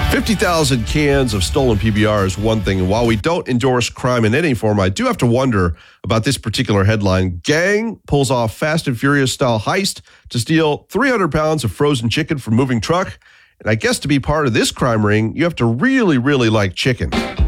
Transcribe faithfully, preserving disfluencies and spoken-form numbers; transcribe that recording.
fifty thousand cans of stolen P B R is one thing, and while we don't endorse crime in any form, I do have to wonder about this particular headline. Gang pulls off Fast and Furious-style heist to steal three hundred pounds of frozen chicken from moving truck. And I guess to be part of this crime ring, you have to really, really like chicken.